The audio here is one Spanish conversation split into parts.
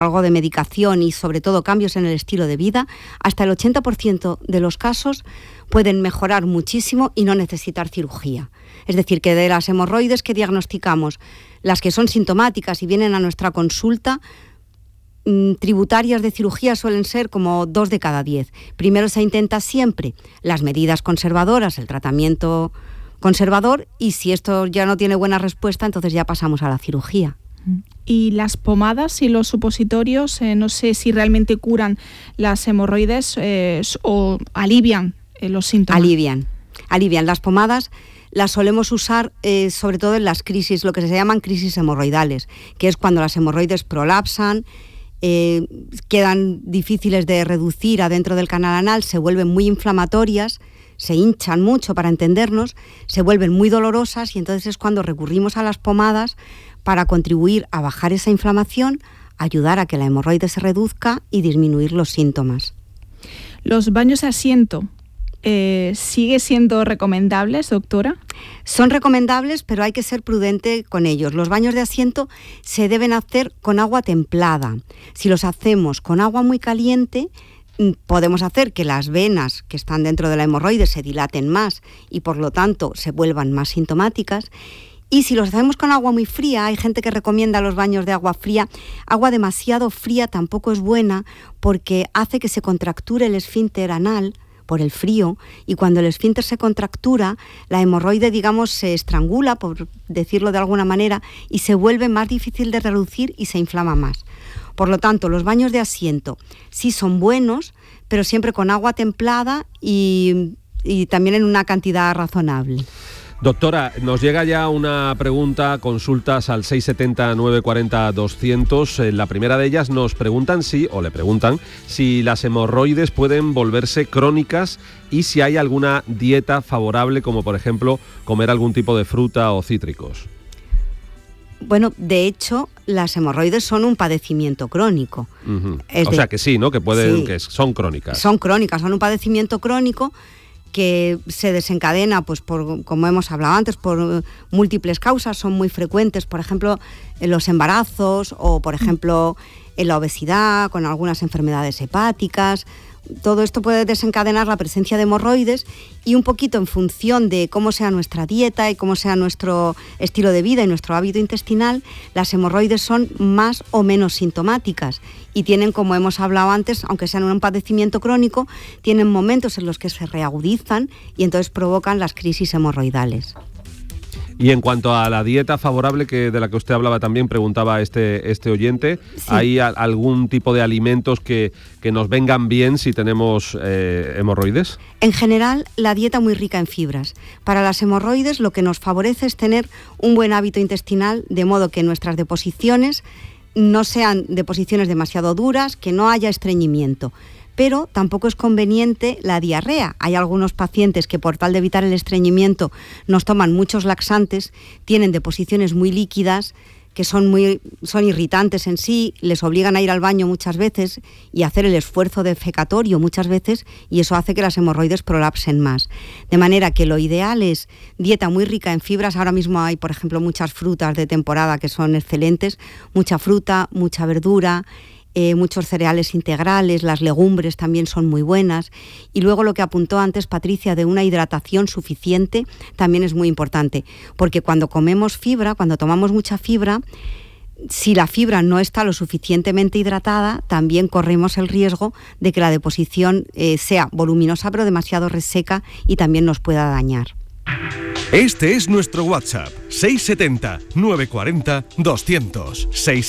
algo de medicación y sobre todo cambios en el estilo de vida, hasta el 80% de los casos pueden mejorar muchísimo y no necesitar cirugía. Es decir, que de las hemorroides que diagnosticamos, las que son sintomáticas y vienen a nuestra consulta, tributarias de cirugía suelen ser como 2 de cada 10. Primero se intenta siempre las medidas conservadoras, el tratamiento conservador, y si esto ya no tiene buena respuesta, entonces ya pasamos a la cirugía. Y las pomadas y los supositorios, no sé si realmente curan las hemorroides o alivian los síntomas. Alivian. Las pomadas las solemos usar sobre todo en las crisis, lo que se llaman crisis hemorroidales, que es cuando las hemorroides prolapsan, quedan difíciles de reducir adentro del canal anal, se vuelven muy inflamatorias, se hinchan mucho para entendernos, se vuelven muy dolorosas y entonces es cuando recurrimos a las pomadas para contribuir a bajar esa inflamación, ayudar a que la hemorroide se reduzca y disminuir los síntomas. ¿Los baños de asiento sigue siendo recomendables, doctora? Son recomendables, pero hay que ser prudente con ellos. Los baños de asiento se deben hacer con agua templada. Si los hacemos con agua muy caliente, podemos hacer que las venas que están dentro de la hemorroide se dilaten más y por lo tanto se vuelvan más sintomáticas. Y si los hacemos con agua muy fría, hay gente que recomienda los baños de agua fría. Agua demasiado fría tampoco es buena porque hace que se contracture el esfínter anal por el frío, y cuando el esfínter se contractura, la hemorroide, digamos, se estrangula, por decirlo de alguna manera, y se vuelve más difícil de reducir y se inflama más. Por lo tanto, los baños de asiento sí son buenos, pero siempre con agua templada y también en una cantidad razonable. Doctora, nos llega ya una pregunta, consultas al 670-940-200. La primera de ellas nos preguntan si las hemorroides pueden volverse crónicas y si hay alguna dieta favorable, como por ejemplo comer algún tipo de fruta o cítricos. Bueno, de hecho, las hemorroides son un padecimiento crónico. Uh-huh. O sea que sí, ¿no? Que que son crónicas. Son crónicas, son un padecimiento crónico que se desencadena, pues como hemos hablado antes, por múltiples causas, son muy frecuentes, por ejemplo, en los embarazos o, por ejemplo, en la obesidad, con algunas enfermedades hepáticas. Todo esto puede desencadenar la presencia de hemorroides y un poquito en función de cómo sea nuestra dieta y cómo sea nuestro estilo de vida y nuestro hábito intestinal, las hemorroides son más o menos sintomáticas y tienen, como hemos hablado antes, aunque sean un padecimiento crónico, tienen momentos en los que se reagudizan y entonces provocan las crisis hemorroidales. Y en cuanto a la dieta favorable de la que usted hablaba también, preguntaba este oyente, sí. ¿Hay algún tipo de alimentos que nos vengan bien si tenemos hemorroides? En general, la dieta muy rica en fibras. Para las hemorroides lo que nos favorece es tener un buen hábito intestinal, de modo que nuestras deposiciones no sean deposiciones demasiado duras, que no haya estreñimiento. Pero tampoco es conveniente la diarrea. Hay algunos pacientes que por tal de evitar el estreñimiento nos toman muchos laxantes, tienen deposiciones muy líquidas, que son irritantes en sí, les obligan a ir al baño muchas veces y hacer el esfuerzo defecatorio muchas veces, y eso hace que las hemorroides prolapsen más. De manera que lo ideal es dieta muy rica en fibras. Ahora mismo hay, por ejemplo, muchas frutas de temporada que son excelentes, mucha fruta, mucha verdura, muchos cereales integrales, las legumbres también son muy buenas, y luego lo que apuntó antes Patricia de una hidratación suficiente también es muy importante, porque cuando comemos fibra, cuando tomamos mucha fibra, si la fibra no está lo suficientemente hidratada, también corremos el riesgo de que la deposición sea voluminosa pero demasiado reseca y también nos pueda dañar. Este es nuestro WhatsApp, 670-940-200,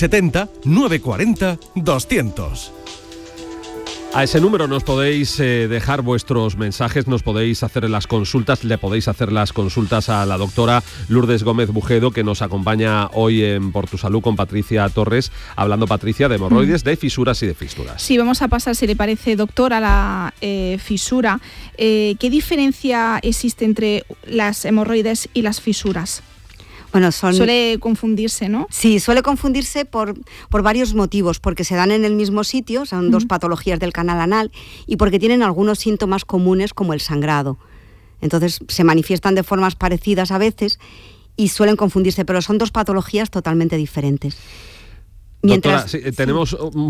670-940-200. A ese número nos podéis dejar vuestros mensajes, nos podéis hacer las consultas, le podéis hacer las consultas a la doctora Lourdes Gómez Bujedo, que nos acompaña hoy en Por tu Salud con Patricia Torres, hablando, Patricia, de hemorroides, de fisuras y de fístulas. Sí, vamos a pasar, si le parece, doctora, a la fisura. ¿Qué diferencia existe entre las hemorroides y las fisuras? Bueno, suele confundirse, ¿no? Sí, suele confundirse por varios motivos, porque se dan en el mismo sitio, son dos patologías del canal anal, y porque tienen algunos síntomas comunes como el sangrado. Entonces se manifiestan de formas parecidas a veces y suelen confundirse, pero son dos patologías totalmente diferentes. Doctora, tenemos un